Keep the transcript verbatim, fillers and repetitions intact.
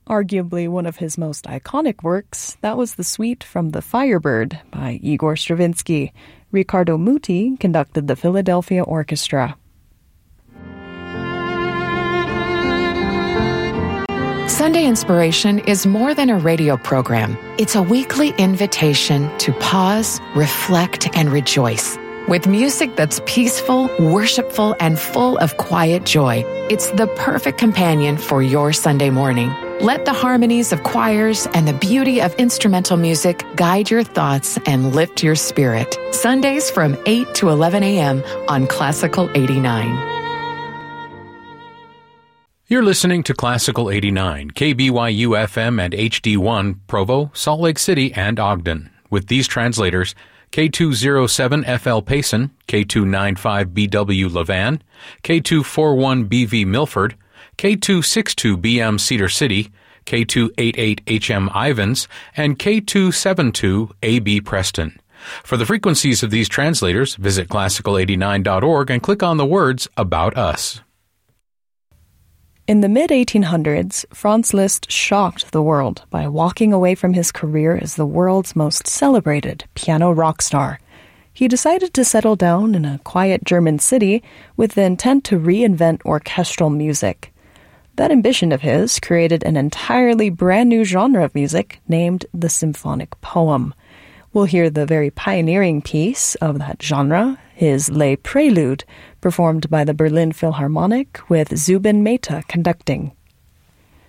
Arguably one of his most iconic works, that was the suite from The Firebird by Igor Stravinsky. Riccardo Muti conducted the Philadelphia Orchestra. Sunday Inspiration is more than a radio program. It's a weekly invitation to pause, reflect, and rejoice. With music that's peaceful, worshipful, and full of quiet joy, it's the perfect companion for your Sunday morning. Let the harmonies of choirs and the beauty of instrumental music guide your thoughts and lift your spirit. Sundays from eight to eleven a.m. on Classical eighty-nine. You're listening to Classical eighty-nine, K B Y U F M and H D one, Provo, Salt Lake City, and Ogden. With these translators, K two oh seven F L Payson, K two ninety-five B W Levan, K two forty-one B V Milford, K two sixty-two B M Cedar City, K two eighty-eight H M Ivins, and K two seventy-two A B Preston. For the frequencies of these translators, visit classical eighty-nine dot org and click on the words About Us. In the mid eighteen hundreds, Franz Liszt shocked the world by walking away from his career as the world's most celebrated piano rock star. He decided to settle down in a quiet German city with the intent to reinvent orchestral music. That ambition of his created an entirely brand new genre of music named the symphonic poem. We'll hear the very pioneering piece of that genre, his Les Préludes, performed by the Berlin Philharmonic with Zubin Mehta conducting.